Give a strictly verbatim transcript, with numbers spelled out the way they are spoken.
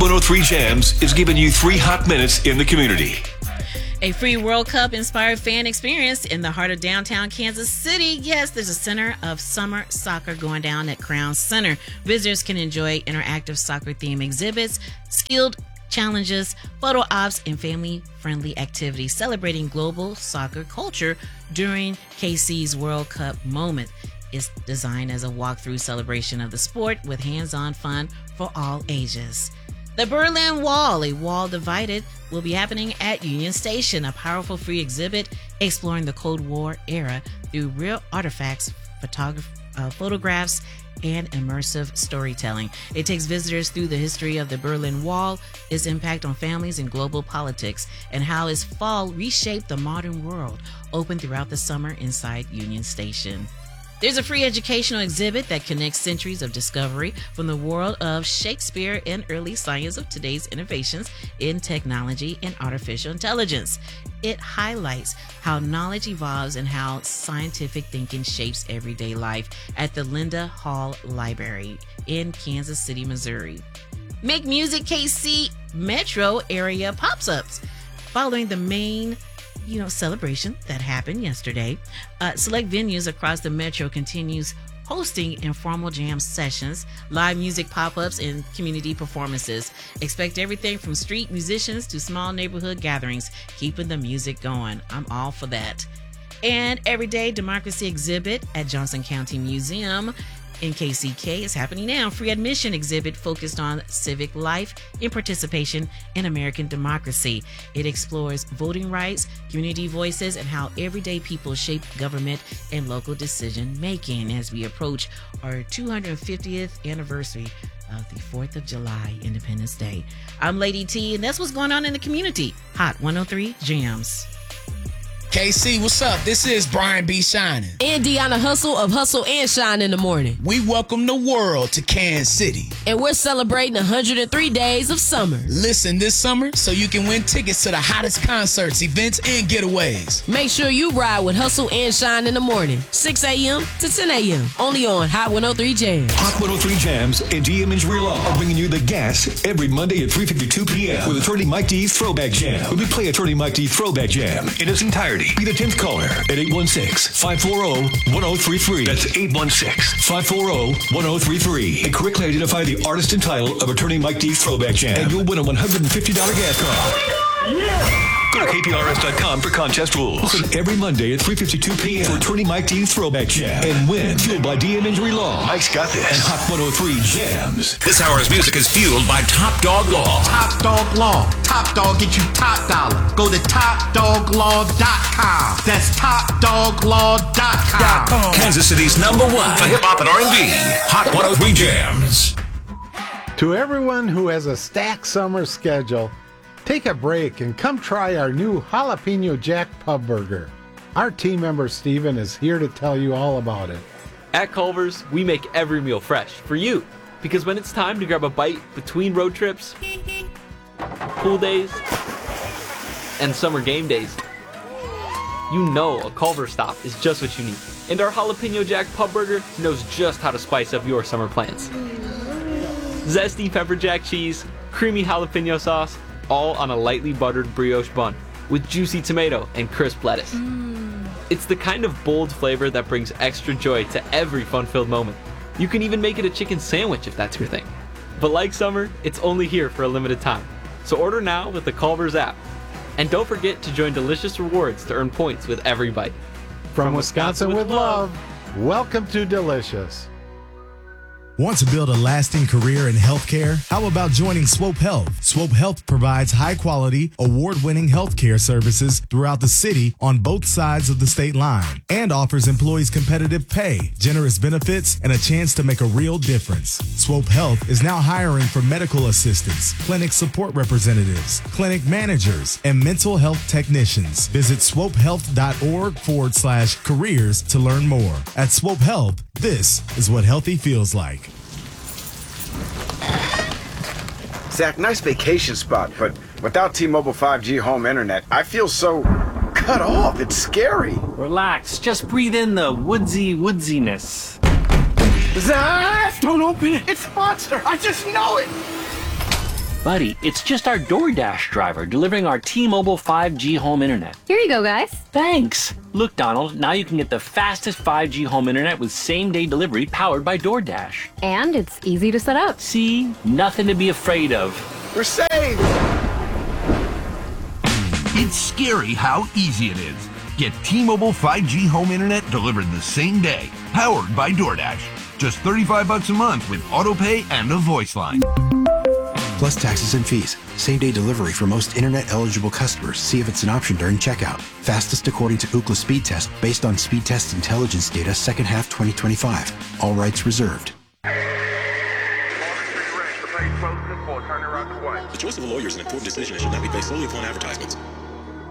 one oh three Jams is giving you three hot minutes in the community. A free World Cup-inspired fan experience in the heart of downtown Kansas City. Yes, there's a Center of Summer Soccer going down at Crown Center. Visitors can enjoy interactive soccer-themed exhibits, skilled challenges, photo ops, and family-friendly activities celebrating global soccer culture during K C's World Cup moment. It's designed as a walkthrough celebration of the sport with hands-on fun for all ages. The Berlin Wall, a wall divided, will be happening at Union Station, a powerful free exhibit exploring the Cold War era through real artifacts, photograph- uh, photographs, and immersive storytelling. It takes visitors through the history of the Berlin Wall, its impact on families and global politics, and how its fall reshaped the modern world. Open throughout the summer inside Union Station. There's a free educational exhibit that connects centuries of discovery from the world of Shakespeare and early science of today's innovations in technology and artificial intelligence. It highlights how knowledge evolves and how scientific thinking shapes everyday life at the Linda Hall Library in Kansas City, Missouri. Make Music K C Metro area pops-ups. Following the main you know, celebration that happened yesterday, uh, select venues across the metro continues hosting informal jam sessions, live music pop-ups, and community performances. Expect everything from street musicians to small neighborhood gatherings, keeping the music going. I'm all for that. And Everyday Democracy exhibit at Johnson County Museum in K C K is happening now. Free admission exhibit focused on civic life and participation in American democracy. It explores voting rights, community voices, and how everyday people shape government and local decision making as we approach our two hundred fiftieth anniversary of the fourth of July, Independence Day. I'm Lady T, and that's what's going on in the community. Hot one oh three Jams. K C, what's up? This is Brian B. Shining. And Deanna Hustle of Hustle and Shine in the Morning. We welcome the world to Kansas City. And we're celebrating one hundred three days of summer. Listen this summer so you can win tickets to the hottest concerts, events, and getaways. Make sure you ride with Hustle and Shine in the Morning, six a.m. to ten a.m. Only on Hot one oh three Jams. Hot one oh three Jams and D M Injury Law are bringing you the gas every Monday at three fifty-two p.m. with Attorney Mike D's Throwback Jam. When we play Attorney Mike D's Throwback Jam in its entirety, be the tenth caller at eight one six, five four zero, one zero three three. That's eight one six, five four zero, one zero three three. And correctly identify the artist and title of Attorney Mike D's Throwback Jam, and you'll win a one hundred fifty dollars gas card. Yeah. Go to K P R S dot com for contest rules. Listen every Monday at three fifty-two p.m. for Attorney Mike D's Throwback Jam and win. Fueled by D M Injury Law. Mike's got this. And Hot one oh three Jams. This hour's music is fueled by Top Dog Law. Top Dog Law. Top Dog get you top dollar. Go to top dog law dot com. That's top dog law dot com. Kansas City's number one for hip hop and R and B. Hot one oh three Jams. To everyone who has a stacked summer schedule, take a break and come try our new Jalapeno Jack Pub Burger. Our team member Steven is here to tell you all about it. At Culver's, we make every meal fresh for you. Because when it's time to grab a bite between road trips, pool days, and summer game days, you know a Culver's stop is just what you need. And our Jalapeno Jack Pub Burger knows just how to spice up your summer plans. Zesty pepper jack cheese, creamy jalapeno sauce, all on a lightly buttered brioche bun with juicy tomato and crisp lettuce. Mm. It's the kind of bold flavor that brings extra joy to every fun-filled moment. You can even make it a chicken sandwich if that's your thing. But like summer, it's only here for a limited time. So order now with the Culver's app. And don't forget to join Delicious Rewards to earn points with every bite. From, From Wisconsin, Wisconsin with love, love, welcome to Delicious. Want to build a lasting career in healthcare? How about joining Swope Health? Swope Health provides high-quality, award-winning healthcare services throughout the city on both sides of the state line and offers employees competitive pay, generous benefits, and a chance to make a real difference. Swope Health is now hiring for medical assistants, clinic support representatives, clinic managers, and mental health technicians. Visit swopehealth.org forward slash careers to learn more. At Swope Health, this is what healthy feels like. Zach, nice vacation spot, but without T-Mobile five G home internet, I feel so cut off. It's scary. Relax. Just breathe in the woodsy woodsiness. Zach! Don't open it. It's a monster. I just know it. Buddy, it's just our DoorDash driver delivering our T-Mobile five G home internet. Here you go, guys. Thanks. Look, Donald, now you can get the fastest five G home internet with same-day delivery powered by DoorDash. And it's easy to set up. See? Nothing to be afraid of. We're saved! It's scary how easy it is. Get T-Mobile five G home internet delivered the same day, powered by DoorDash. Just thirty-five bucks a month with autopay and a voice line. Plus taxes and fees. Same-day delivery for most internet-eligible customers. See if it's an option during checkout. Fastest according to Ookla Speed Test, based on Speed Test intelligence data, second half twenty twenty-five. All rights reserved. The choice of a lawyer is an important decision and should not be based solely upon advertisements.